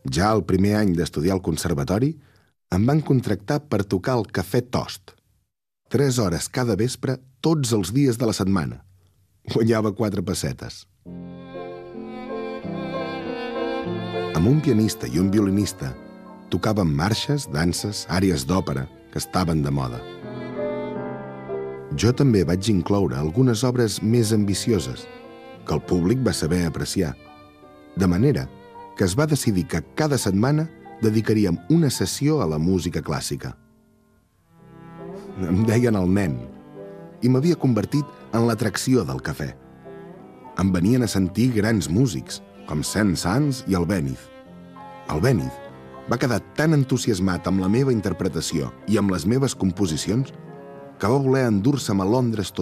Ja el primer any d'estudiar al conservatori em van contractar per tocar al Cafè Tost. 3 hores cada vespre, tots els dies de la setmana. Guanyava 4 pessetes. Amb un pianista i un violinista tocàvem marxes, danses, àries d'òpera que estaven de moda. Jo també vaig incloure algunes obres més ambicioses que el públic va saber apreciar, de manera que es va decidir que cada setmana dedicaríem una sessió a la música clàssica. Em deien el nen i m'havia convertit en l'atracció del cafè. Em venien a sentir grans músics, com Saint-Saëns i Albéniz. Albéniz va quedar tan entusiasmat amb la meva interpretació i amb les meves composicions que va voler endur-se'm a Londres tot